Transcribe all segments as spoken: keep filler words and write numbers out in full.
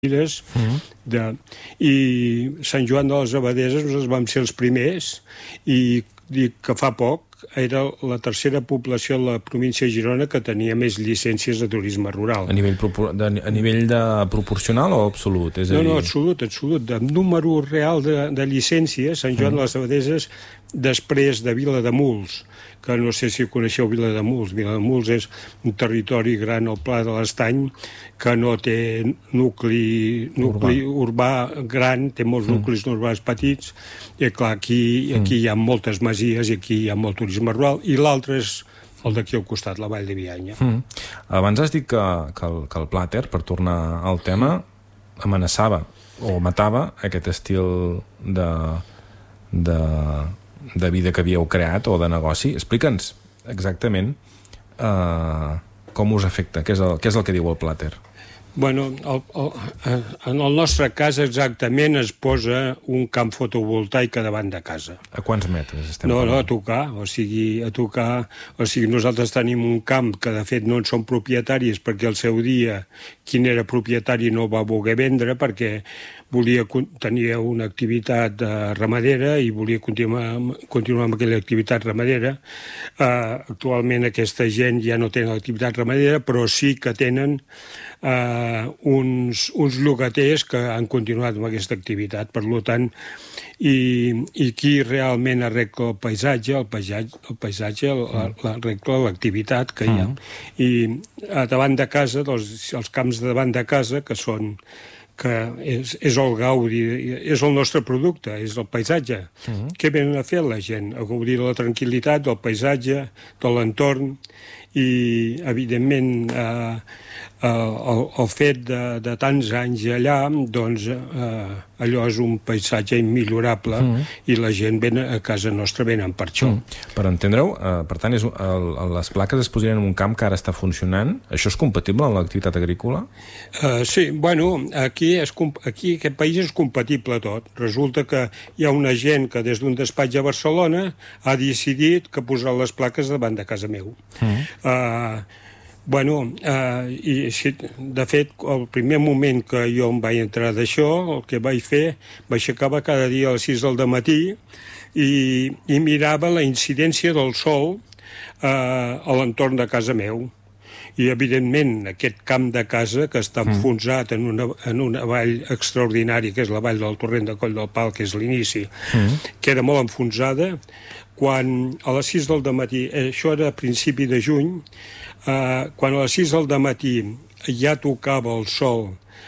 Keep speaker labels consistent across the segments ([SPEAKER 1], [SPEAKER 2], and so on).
[SPEAKER 1] Fires, de, i Sant Joan de les Abadesses nosaltres vam ser els primers i dic que fa poc era la tercera població de la província de Girona que tenia més llicències de turisme rural.
[SPEAKER 2] A nivell, de, a nivell de proporcional o absolut? És a
[SPEAKER 1] no,
[SPEAKER 2] dir...
[SPEAKER 1] no, absolut, absolut. De número real de, de llicències, Sant Joan mm. de les Abadesses, després de Vilademuls, que no sé si coneixeu Vilademuls. Vilademuls és un territori gran al Pla de l'Estany que no té nucli, nucli urbà. urbà gran, té molts mm. nuclis urbans petits, i clar, aquí, aquí mm. hi ha moltes masies i aquí hi ha molt turisme rural, i l'altre és el d'aquí al costat, la Vall de Bianya.
[SPEAKER 2] Mm. Abans has dit que, que, el, que el plàter, per tornar al tema, amenaçava o matava aquest estil de... de de vida que havíeu creat o de negoci. Explica'ns exactament eh, com us afecta, què és el, què és el que diu el plàter.
[SPEAKER 1] Bueno, el, el, en el nostre cas exactament es posa un camp fotovoltaic a davant de casa.
[SPEAKER 2] A quants metres estem
[SPEAKER 1] no,
[SPEAKER 2] parlant?
[SPEAKER 1] No, a tocar, o sigui, a tocar, o sigui, nosaltres tenim un camp que de fet no en som propietaris perquè al seu dia qui era propietari no el va voler vendre perquè volia tenir una activitat uh, ramadera i volia continuar, continuar amb aquella activitat ramadera. Uh, actualment aquesta gent ja no tenen activitat ramadera, però sí que tenen uh, uns, uns llogaters que han continuat amb aquesta activitat. Per tant, i, i qui realment arregla el paisatge, el paisatge, el paisatge l'arregla l'activitat que hi ha. I a davant de casa, doncs, els camps de davant de casa, que són que és, és el gaudi, és el nostre producte, és el paisatge. Uh-huh. Què venen a fer la gent? A gaudir de la tranquil·litat, del paisatge, de l'entorn, i, evidentment, eh, eh, el, el fet de, de tants anys allà, doncs, eh, allò és un paisatge immillorable uh-huh. i la gent ven a casa nostra venen per això.
[SPEAKER 2] Uh-huh. Per entendre-ho, eh, per tant, és, el, les plaques es posarien en un camp que ara està funcionant. Això és compatible amb l'activitat agrícola?
[SPEAKER 1] Uh, sí, bueno, aquí, és, aquí aquest país és compatible tot. Resulta que hi ha una gent que des d'un despatx a Barcelona ha decidit que posar les plaques davant de casa meu. Uh-huh. Uh, bueno, uh, i si, de fet, el primer moment que jo em vaig entrar d'això, el que vaig fer, m'aixecava cada dia a les sis del matí i, i mirava la incidència del sol uh, a l'entorn de casa meu. I, evidentment, aquest camp de casa, que està enfonsat en una, en una vall extraordinària, que és la vall del Torrent de Coll del Pal, que és l'inici, mm. queda molt enfonsada. Quan a les sis del matí, això era a principi de juny, eh, quan a les sis del matí ja tocava el sol,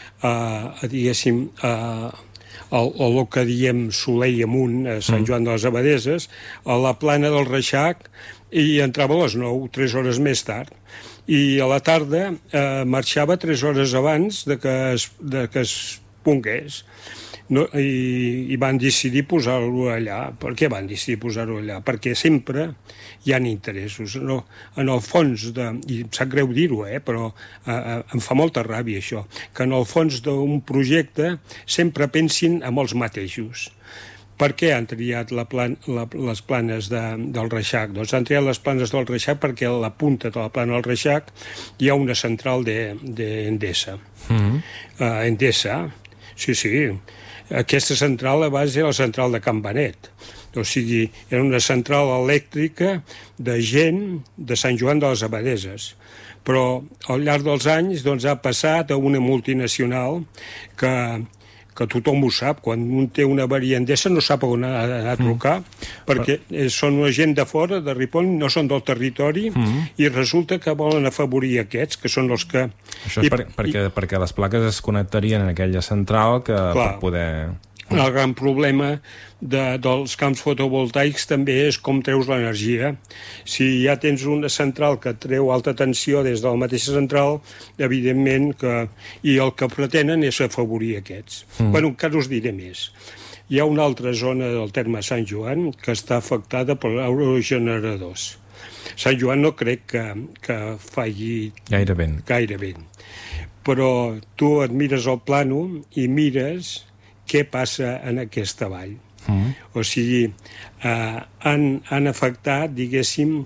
[SPEAKER 1] eh, diguéssim, eh, el, el que diem Soleil amunt, a Sant Joan de les Abadesses, a la plana del Reixac, i entrava a les nou, tres hores més tard. I a la tarda eh, marxava tres hores abans de que es, de que es pongués. No, i, i van decidir posar-lo allà. Per què van decidir posar-ho allà? Perquè sempre hi ha interessos. No? En el fons, de, i em sap greu dir-ho, eh, però eh, em fa molta ràbia això, que en el fons d'un projecte sempre pensin en els mateixos. Per què han triat la plan, la, les planes de, del Reixac? Doncs han triat les planes del Reixac perquè a la punta de la plana del Reixac hi ha una central d'Endesa. De, mm-hmm. uh, Endesa, sí, sí. Aquesta central a base era la central de Can Benet. O sigui, era una central elèctrica de gent de Sant Joan de les Abadesses. Però al llarg dels anys doncs, ha passat a una multinacional que... que tothom ho sap, quan un té una avaria Endesa no sap on anar a trucar, mm. perquè són una gent de fora, de Ripoll, no són del territori, mm. i resulta que volen afavorir aquests, que són els que...
[SPEAKER 2] Això és I, per, perquè, i... perquè les plaques es connectarien en aquella central que clar, per poder...
[SPEAKER 1] El gran problema de, dels camps fotovoltaics també és com treus l'energia. Si ja tens una central que treu alta tensió des de la mateixa central, evidentment que... I el que pretenen és afavorir aquests. Mm. Bueno, encara us diré més. Hi ha una altra zona del terme Sant Joan que està afectada per aerogeneradors. Sant Joan no crec que, que falli
[SPEAKER 2] gaire ben.
[SPEAKER 1] gaire ben. Però tu et mires el plànol i mires què passa en aquesta vall. Mm. O sigui, eh, han, han afectat, diguéssim,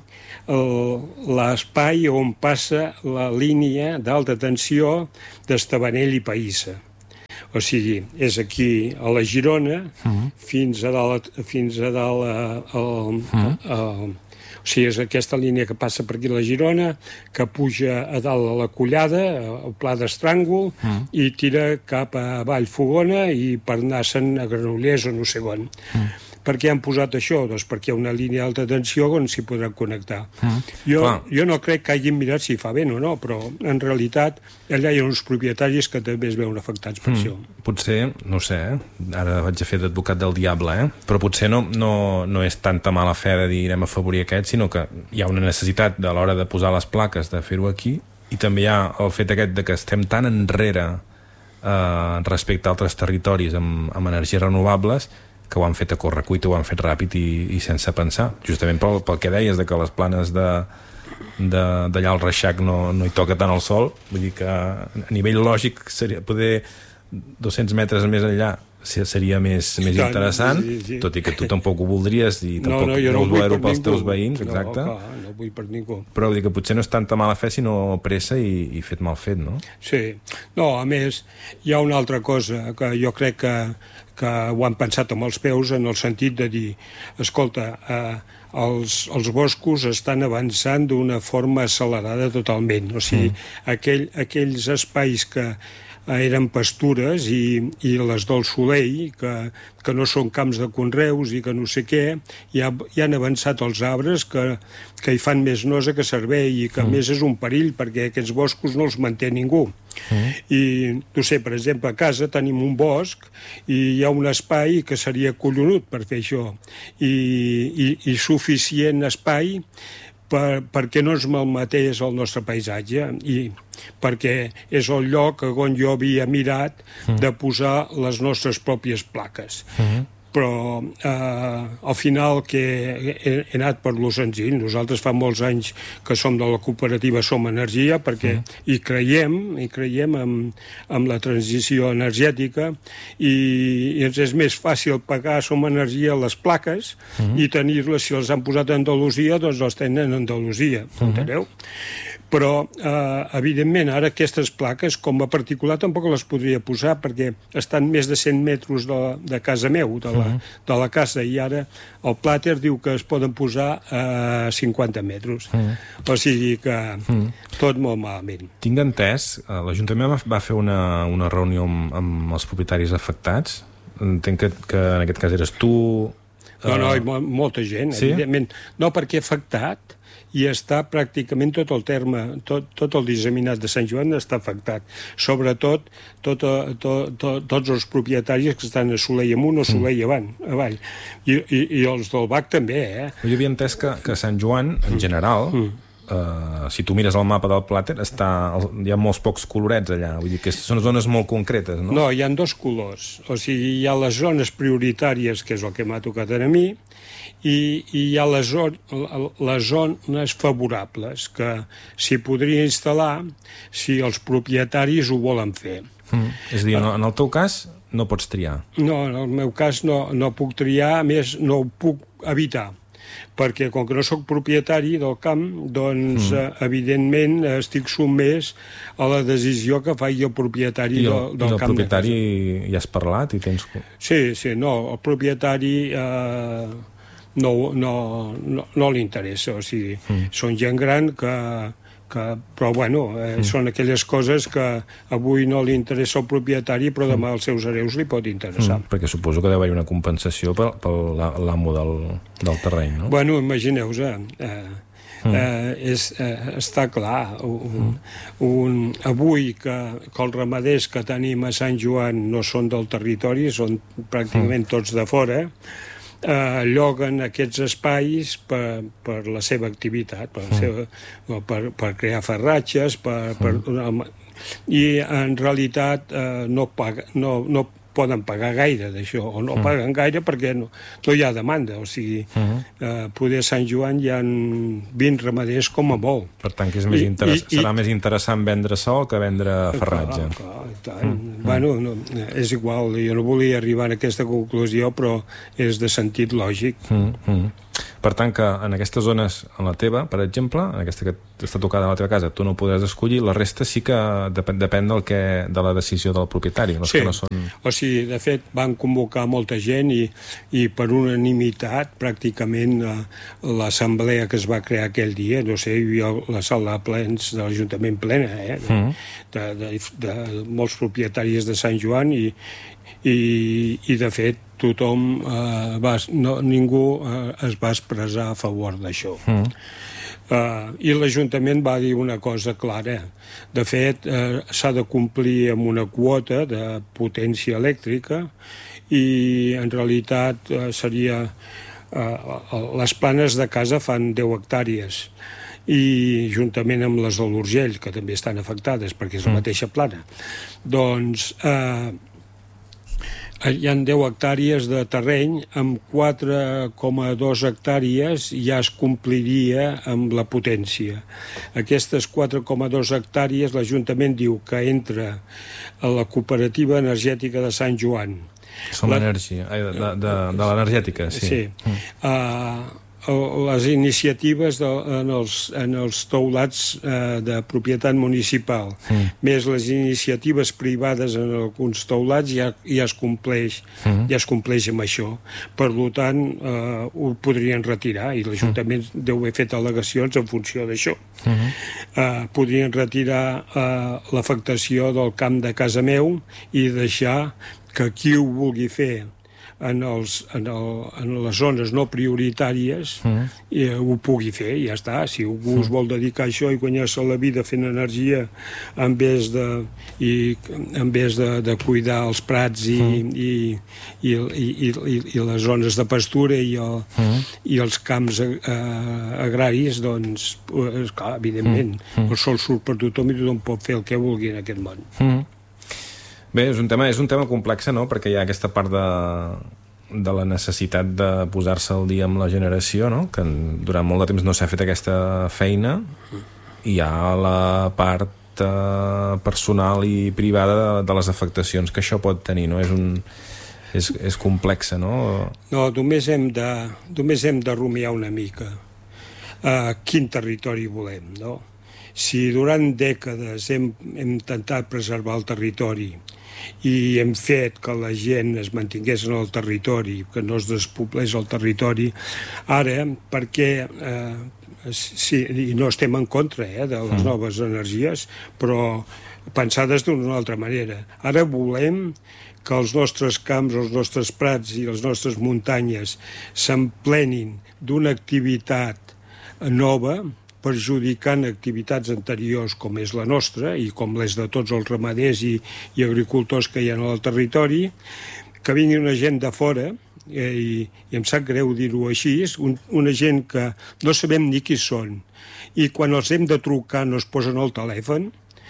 [SPEAKER 1] l'espai on passa la línia d'alta tensió d'Estabanell i Païssa. O sigui, és aquí a la Girona, uh-huh. fins a dalt, fins a dalt a, a, a, a, o sigui, és aquesta línia que passa per aquí a la Girona, que puja a dalt a la Collada, al Pla d'Estràngol, uh-huh. i tira cap a Vallfogona i per anar-se'n a Granollers o no sé on. Uh-huh. Per què han posat això? Doncs perquè hi ha una línia d'alta tensió on s'hi podran connectar. Mm. Jo, jo no crec que hagin mirat si fa bé o no, però en realitat allà hi ha uns propietaris que també es veuen afectats per mm. això.
[SPEAKER 2] Potser, no sé, eh? Ara vaig a fer d'advocat del diable, eh? Però potser no, no, no és tanta mala fe de dir anem a afavorir aquest, sinó que hi ha una necessitat de l'hora de posar les plaques de fer-ho aquí, i també hi ha el fet aquest de que estem tan enrere eh, respecte a altres territoris amb, amb energies renovables, que ho han fet a correcuita, ho han fet ràpid i, i sense pensar, justament pel, pel que deies de que les planes de d'allà al Reixac no, no hi toca tant el sol, vull dir que a nivell lògic seria poder dos-cents metres més enllà seria més, més tant, interessant, sí, sí. Tot i que tu tampoc ho voldries i tampoc
[SPEAKER 1] no, no, jo
[SPEAKER 2] no
[SPEAKER 1] no
[SPEAKER 2] voler-ho
[SPEAKER 1] per
[SPEAKER 2] pels
[SPEAKER 1] ningú.
[SPEAKER 2] Teus veïns, exacte.
[SPEAKER 1] No, clar, no vull per ningú.
[SPEAKER 2] Però vull dir que potser no és tanta mala fe sinó pressa i, i fet mal fet, no?
[SPEAKER 1] Sí. No, a més, hi ha una altra cosa que jo crec que, que ho han pensat amb els peus en el sentit de dir, escolta, eh, els, els boscos estan avançant d'una forma accelerada totalment. O sigui, mm. aquell, aquells espais que eren pastures i, i les del Soleil, que, que no són camps de conreus i que no sé què, ja, ja han avançat els arbres que, que hi fan més nosa que servei i que mm. a més és un perill perquè aquests boscos no els manté ningú. Mm. I, no sé, per exemple, a casa tenim un bosc i hi ha un espai que seria collonut per fer això i, i, i suficient espai per, perquè no es malmetés el nostre paisatge i perquè és el lloc on jo havia mirat mm. de posar les nostres pròpies plaques. Mm. Però eh, al final que he, he anat per lo senzill. Nosaltres fa molts anys que som de la cooperativa Som Energia perquè mm. hi creiem, hi creiem en, en la transició energètica i, i ens és més fàcil pagar Som Energia les plaques mm. i tenir-les, si les han posat a Andalusia, doncs les tenen a Andalusia, mm. enteneu? Però, eh, evidentment, ara aquestes plaques, com a particular, tampoc les podria posar perquè estan més de cent metres de, de casa meu, de la, de la casa, i ara el plàter diu que es poden posar a cinquanta metres. Mm. O sigui que mm. tot molt malament.
[SPEAKER 2] Tinc entès, l'Ajuntament va fer una, una reunió amb, amb els propietaris afectats. Entenc que, que en aquest cas eres tu...
[SPEAKER 1] No, no, i mo molta gent, sí? Evidentment. No, perquè afectat i està pràcticament tot el terme, tot, tot el disseminat de Sant Joan està afectat. Sobretot tot, tot, tot, tots els propietaris que estan a Soleil amunt o Soleil avall. avall. I, i, I els del Bac també, eh?
[SPEAKER 2] Jo havia entès que, que Sant Joan, en general, mm. Uh, si tu mires el mapa del plàter, està, hi ha molts pocs colorets allà, vull dir que són zones molt concretes, no?
[SPEAKER 1] No, hi ha dos colors, o sigui, hi ha les zones prioritàries, que és el que m'ha tocat a mi, i, i hi ha les, zon, les zones favorables, que s'hi podria instal·lar si els propietaris ho volen fer.
[SPEAKER 2] Mm. És a dir, en el teu cas no pots triar?
[SPEAKER 1] No, en el meu cas no, no puc triar, a més no ho puc evitar, perquè com que no sóc propietari del camp, doncs mm. eh, evidentment estic sotmès a la decisió que faci el propietari
[SPEAKER 2] I el,
[SPEAKER 1] del, del
[SPEAKER 2] i el
[SPEAKER 1] camp.
[SPEAKER 2] I el propietari ja has parlat i tens...
[SPEAKER 1] Sí, sí, no, el propietari eh, no, no, no, no li interessa, o sigui, mm. són gent gran que... Que, però bueno, eh, mm. són aquelles coses que avui no li interessa al propietari però demà als seus hereus li pot interessar.
[SPEAKER 2] Mm, perquè suposo que deu haver una compensació per, per l'amo del, del terreny, no?
[SPEAKER 1] Bueno, imagineu-vos, eh, mm. eh, és, eh, està clar, un, un, avui que, que els ramaders que tenim a Sant Joan no són del territori, són pràcticament mm. tots de fora, eh, lloguen aquests espais per, per la seva activitat, per, la seva, per, per crear farratges, per, per, i en realitat eh, no, paga, no, no poden pagar gaire d'això, o no paguen gaire perquè no, no hi ha demanda, o sigui, eh, poder a Sant Joan hi ha vint ramaders com a molt.
[SPEAKER 2] Per tant, que és més I, interess... i, serà i... més interessant vendre sol que vendre farratge.
[SPEAKER 1] Clar, clar, tant. Mm. Bueno, no, és igual, jo no volia arribar a aquesta conclusió, però és de sentit lògic.
[SPEAKER 2] Mm, mm. per tant, que en aquestes zones, en la teva, per exemple, en aquesta que està tocada a la teva casa, tu no podràs escollir, la resta sí que depèn, depèn del que, de la decisió del propietari. No?
[SPEAKER 1] Sí,
[SPEAKER 2] que no són...
[SPEAKER 1] o sigui, de fet, van convocar molta gent i, i per unanimitat, pràcticament, l'assemblea que es va crear aquell dia, no sé, hi havia la sala de plens de l'Ajuntament plena, eh? De, mm. de, de, de, de molts propietaris de Sant Joan i, i, i de fet, tothom, eh, va, no, ningú eh, es va expressar a favor d'això. Mm. Uh, I l'Ajuntament va dir una cosa clara. De fet, uh, s'ha de complir amb una quota de potència elèctrica i en realitat uh, seria... Uh, les planes de casa fan deu hectàrees i juntament amb les de l'Urgell, que també estan afectades perquè és la mateixa plana, doncs... Uh, hi ha deu hectàrees de terreny, amb quatre coma dos hectàrees ja es compliria amb la potència. Aquestes quatre coma dos hectàrees l'Ajuntament diu que entra a la cooperativa energètica de Sant Joan.
[SPEAKER 2] Som l'energia, de, de, de, de l'energètica, sí.
[SPEAKER 1] Sí. Mm. Uh, les iniciatives de, en, els, en els teulats eh, de propietat municipal, mm. més les iniciatives privades en alguns teulats ja, ja es compleix mm. ja es compleix amb això. Per tant, eh, ho podrien retirar i l'Ajuntament mm. deu haver fet al·legacions en funció d'això. Mm. Eh, podrien retirar eh, l'afectació del camp de casa meu i deixar que qui ho vulgui fer en, els, en, el, en les zones no prioritàries mm. i, eh, ho pugui fer, i ja està. Si algú mm. es vol dedicar a això i guanyar-se la vida fent energia en vez de, i, en vez de, de cuidar els prats i, mm. i, i, i, i, i les zones de pastura i, el, mm. i els camps eh, agraris, doncs, esclar, evidentment, mm. el sol surt per tothom i tothom pot fer el que vulgui en aquest món.
[SPEAKER 2] Mm. Bé, és un tema, és un tema complex, no?, perquè hi ha aquesta part de, de la necessitat de posar-se al dia amb la generació, no?, que durant molt de temps no s'ha fet aquesta feina, i hi ha la part eh, personal i privada de, de les afectacions que això pot tenir, no? És un... És, és complexa, no?
[SPEAKER 1] No, només hem de, només hem de rumiar una mica uh, quin territori volem, no? Si durant dècades hem, hem intentat preservar el territori i hem fet que la gent es mantingués en el territori, que no es despoblés el territori, ara, perquè... Eh, sí, i no estem en contra eh, de les noves energies, però pensades d'una altra manera. Ara volem que els nostres camps, els nostres prats i les nostres muntanyes s'emplenin d'una activitat nova, perjudicant activitats anteriors com és la nostra i com les de tots els ramaders i, i agricultors que hi ha al territori, que vingui una gent de fora, eh, i, i em sap greu dir-ho així, un, una gent que no sabem ni qui són, i quan els hem de trucar no es posen al telèfon,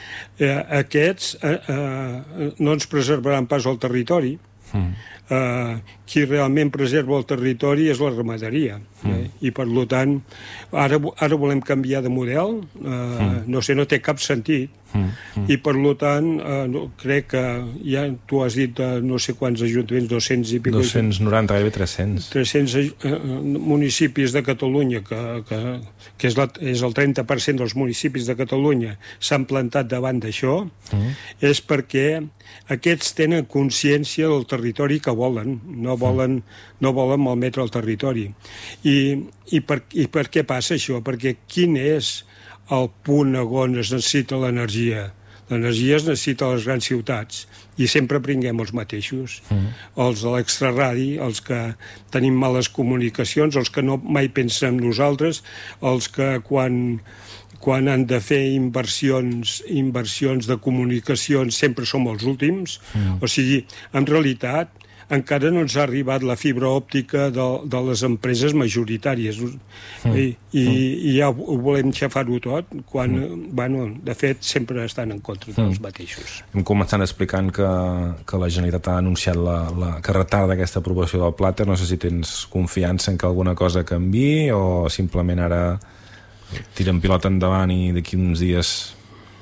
[SPEAKER 1] eh, aquests eh, eh, no ens preservaran pas el territori. Mm. Uh, qui realment preserva el territori és la ramaderia, mm. eh? I per tant ara, ara volem canviar de model, uh, mm. no sé, no té cap sentit, mm. Mm. I per tant uh, no, crec que ja tu has dit uh, no sé quants ajuntaments, dos-cents i pico,
[SPEAKER 2] dos-cents noranta, gairebé tres-cents
[SPEAKER 1] tres-cents uh, municipis de Catalunya, que, que, que és, la, és el trenta per cent dels municipis de Catalunya s'han plantat davant d'això, mm. és perquè aquests tenen consciència del territori que volen, no volen, no volen malmetre el territori. I, i, per, I per què passa això? Perquè quin és el punt on es necessita l'energia? L'energia es necessita a les grans ciutats i sempre prenguem els mateixos. Mm. Els de l'extraradi, els que tenim males comunicacions, els que no mai pensen en nosaltres, els que quan... quan han de fer inversions, inversions de comunicacions sempre som els últims. Mm. O sigui, en realitat, encara no ens ha arribat la fibra òptica de, de les empreses majoritàries. Mm. I, i, I ja ho volem xafar-ho tot, quan, mm. bueno, de fet, sempre estan en contra dels mm. mateixos.
[SPEAKER 2] Hem començat explicant que, que la Generalitat ha anunciat la, la, que retarda aquesta aprovació del plàter. No sé si tens confiança en que alguna cosa canviï o simplement ara tiren pilota endavant i d'aquí uns dies...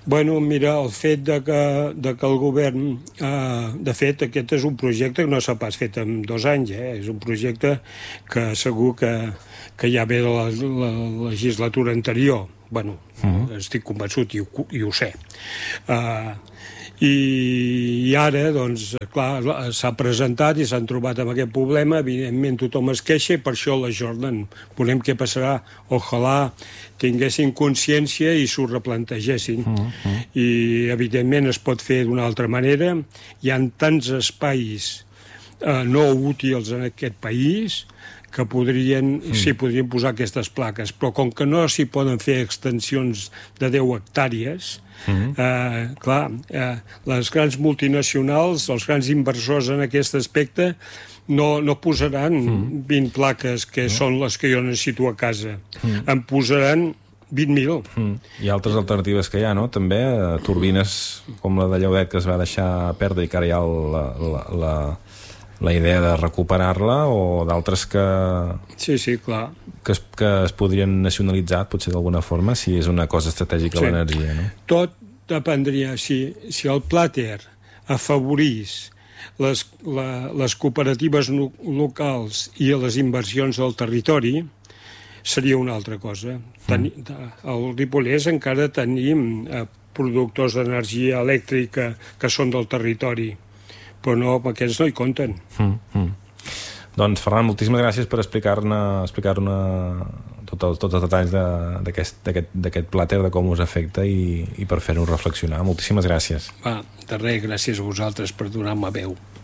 [SPEAKER 1] Bueno, mira, el fet de que, de que el govern... Eh, de fet, aquest és un projecte que no s'ha pas fet en dos anys, eh? És un projecte que segur que, que ja ve de la, la legislatura anterior. Bueno, uh-huh. estic convençut i ho, i ho sé. Eh, i, I ara, doncs, clar, s'ha presentat i s'han trobat amb aquest problema. Evidentment, tothom es queixa i per això l'ajornen. Veurem què passarà. Ojalà tinguessin consciència i s'ho replantegessin. Uh -huh. I, evidentment, es pot fer d'una altra manera. Hi ha tants espais eh, no útils en aquest país que podrien, mm. sí, podrien posar aquestes plaques, però com que no s'hi poden fer extensions de deu hectàrees, mm. eh, clar, eh, les grans multinacionals, els grans inversors en aquest aspecte, no, no posaran mm. vint plaques, que mm. són les que jo necessito a casa. Mm. En posaran vint mil.
[SPEAKER 2] Mm. Hi ha altres alternatives que hi ha, no? També eh, turbines com la de Llaudet, que es va deixar perdre i que ara hi ha la... la, la la idea de recuperar-la, o d'altres que...
[SPEAKER 1] Sí, sí, clar.
[SPEAKER 2] Que es, que es podrien nacionalitzar, potser d'alguna forma, si és una cosa estratègica, sí, l'energia, no?
[SPEAKER 1] Tot dependria, si, si el Plater afavorís les, la, les cooperatives no, locals i les inversions del territori, seria una altra cosa. Ten, mm. Al Ripollès encara tenim eh, productors d'energia elèctrica que són del territori, però no, aquests no hi compten. Mm, mm.
[SPEAKER 2] Doncs, Ferran, moltíssimes gràcies per explicar-ne explicar-ne tot el, tots els detalls d'aquest Plater, de com us afecta i, i per fer-nos reflexionar. Moltíssimes gràcies.
[SPEAKER 1] Va, de res, gràcies a vosaltres per donar-me veu.